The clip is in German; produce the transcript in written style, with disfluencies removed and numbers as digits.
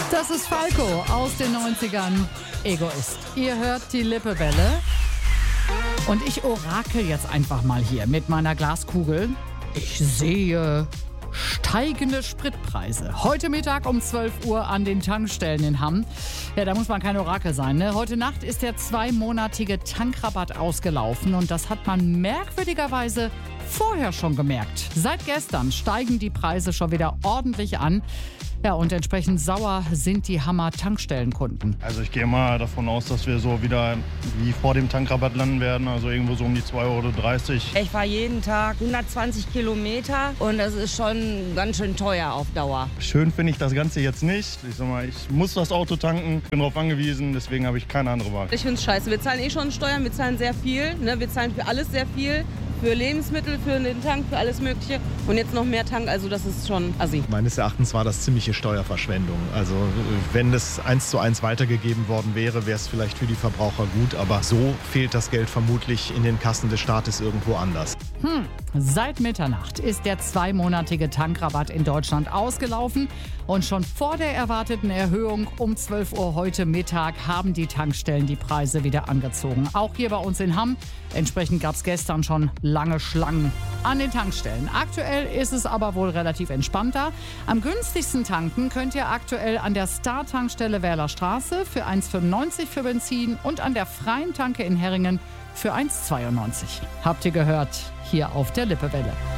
Das ist Falco aus den 90ern, Egoist. Ihr hört die Lippewelle. Und ich orakel jetzt einfach mal hier mit meiner Glaskugel. Ich sehe steigende Spritpreise. Heute Mittag um 12 Uhr an den Tankstellen in Hamm. Ja, da muss man kein Orakel sein, ne? Heute Nacht ist der 2-monatige Tankrabatt ausgelaufen und das hat man merkwürdigerweise vorher schon gemerkt. Seit gestern steigen die Preise schon wieder ordentlich an. Ja, und entsprechend sauer sind die Hammer Tankstellenkunden. Also ich gehe mal davon aus, dass wir so wieder wie vor dem Tankrabatt landen werden, also irgendwo so um die 2,30 Euro. Ich fahre jeden Tag 120 Kilometer und das ist schon ganz schön teuer auf Dauer. Schön finde ich das Ganze jetzt nicht. Ich sag mal, ich muss das Auto tanken, bin darauf angewiesen, deswegen habe ich keine andere Wahl. Ich finde es scheiße. Wir zahlen schon Steuern, wir zahlen sehr viel. Ne? Wir zahlen für alles sehr viel. Für Lebensmittel, für den Tank, für alles Mögliche. Und jetzt noch mehr Tank, also das ist schon assi. Meines Erachtens war das ziemliche Steuerverschwendung. Also wenn das 1:1 weitergegeben worden wäre, wäre es vielleicht für die Verbraucher gut. Aber so fehlt das Geld vermutlich in den Kassen des Staates irgendwo anders. Seit Mitternacht ist der 2-monatige Tankrabatt in Deutschland ausgelaufen. Und schon vor der erwarteten Erhöhung um 12 Uhr heute Mittag haben die Tankstellen die Preise wieder angezogen. Auch hier bei uns in Hamm. Entsprechend gab es gestern schon lange Schlangen an den Tankstellen. Aktuell ist es aber wohl relativ entspannter. Am günstigsten tanken könnt ihr aktuell an der Star-Tankstelle Wählerstraße für 1,95 für Benzin und an der Freien Tanke in Herringen für 1,92. Habt ihr gehört? Hier auf der Lippewelle.